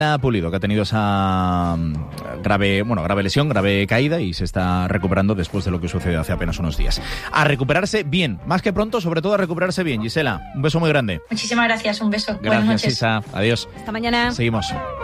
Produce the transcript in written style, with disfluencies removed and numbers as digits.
Pulido, que ha tenido esa grave lesión, grave caída y se está recuperando después de lo que sucedió hace apenas unos días. A recuperarse bien, más que pronto, sobre todo a recuperarse bien. Gisela, un beso muy grande. Muchísimas gracias, un beso. Gracias, Buenas noches. Isa. Adiós. Hasta mañana. Seguimos.